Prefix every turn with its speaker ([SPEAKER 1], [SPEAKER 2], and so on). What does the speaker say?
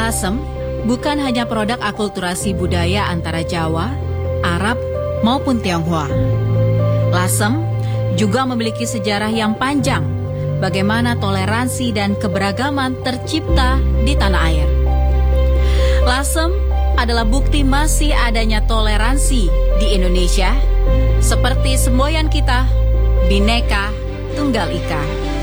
[SPEAKER 1] Lasem bukan hanya produk akulturasi budaya antara Jawa, Arab, maupun Tionghoa. Lasem juga memiliki sejarah yang panjang bagaimana toleransi dan keberagaman tercipta di tanah air. Lasem adalah bukti masih adanya toleransi di Indonesia, seperti semboyan kita, Bhinneka Tunggal Ika.